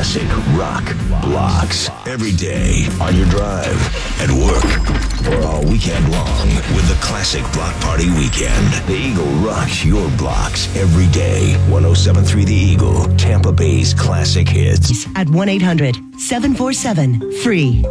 classic rock blocks every day on your drive, at work, or all weekend long with the Classic Block Party Weekend. The Eagle rocks your blocks every day. 107.3 The Eagle, Tampa Bay's classic hits. At 1-800-747-FREE.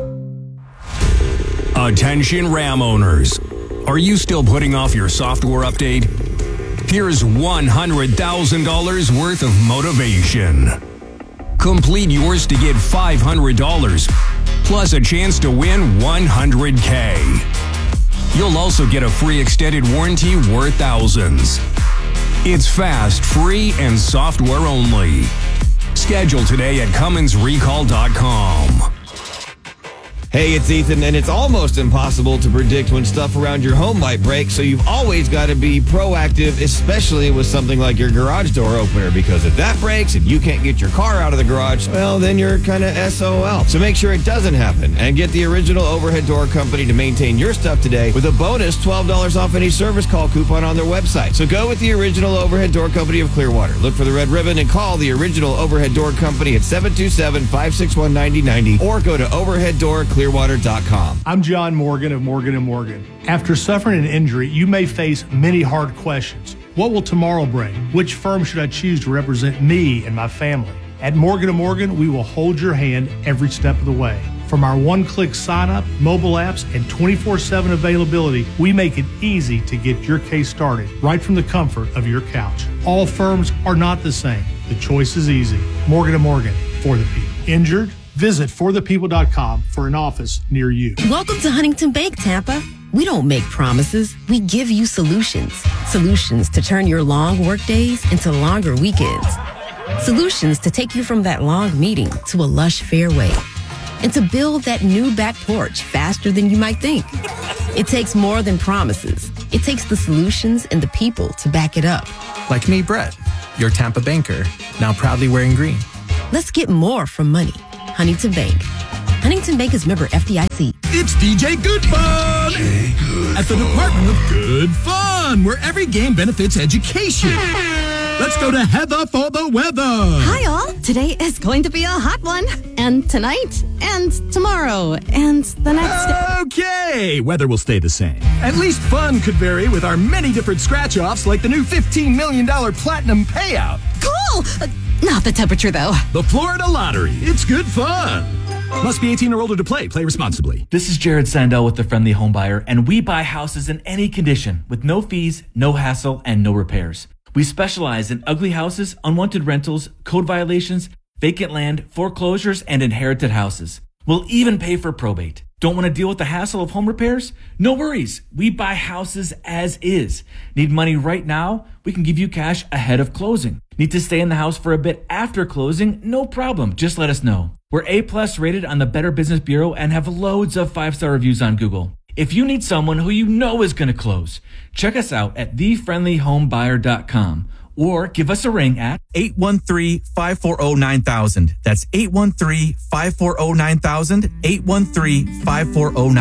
Attention Ram owners. Are you still putting off your software update? Here's $100,000 worth of motivation. Complete yours to get $500, plus a chance to win $100K. You'll also get a free extended warranty worth thousands. It's fast, free, and software only. Schedule today at CummonsRecall.com. Hey, it's Ethan, and it's almost impossible to predict when stuff around your home might break, so you've always got to be proactive, especially with something like your garage door opener, because if that breaks and you can't get your car out of the garage, well, then you're kind of SOL. So make sure it doesn't happen, and get the Original Overhead Door Company to maintain your stuff today with a bonus $12 off any service call coupon on their website. So go with the Original Overhead Door Company of Clearwater. Look for the red ribbon and call the Original Overhead Door Company at 727-561-9090 or go to overheaddoorclearwater.com. I'm John Morgan of Morgan & Morgan. After suffering an injury, you may face many hard questions. What will tomorrow bring? Which firm should I choose to represent me and my family? At Morgan & Morgan, we will hold your hand every step of the way. From our one-click sign-up, mobile apps, and 24/7 availability, we make it easy to get your case started right from the comfort of your couch. All firms are not the same. The choice is easy. Morgan & Morgan, for the people. Injured? Visit forthepeople.com for an office near you. Welcome to Huntington Bank, Tampa. We don't make promises. We give you solutions. Solutions to turn your long work days into longer weekends. Solutions to take you from that long meeting to a lush fairway. And to build that new back porch faster than you might think. It takes more than promises. It takes the solutions and the people to back it up. Like me, Brett, your Tampa banker, now proudly wearing green. Let's get more from money. Huntington Bank. Huntington Bank is member FDIC. It's DJ Good Fun at the Department of Good Fun, where every game benefits education. Let's go to Heather for the weather. Hi, all. Today is going to be a hot one. And tonight, and tomorrow, and the next day. Okay, weather will stay the same. At least fun could vary with our many different scratch-offs, like the new $15 million Platinum Payout. Cool! Not the temperature, though. The Florida Lottery. It's good fun. Must be 18 or older to play. Play responsibly. This is Jared Sandell with The Friendly Home Buyer, and we buy houses in any condition with no fees, no hassle, and no repairs. We specialize in ugly houses, unwanted rentals, code violations, vacant land, foreclosures, and inherited houses. We'll even pay for probate. Don't want to deal with the hassle of home repairs? No worries. We buy houses as is. Need money right now? We can give you cash ahead of closing. Need to stay in the house for a bit after closing? No problem. Just let us know. We're A+ rated on the Better Business Bureau and have loads of 5-star reviews on Google. If you need someone who you know is going to close, check us out at thefriendlyhomebuyer.com or give us a ring at 813-540-9000. That's 813-540-9000, 813-540-9000.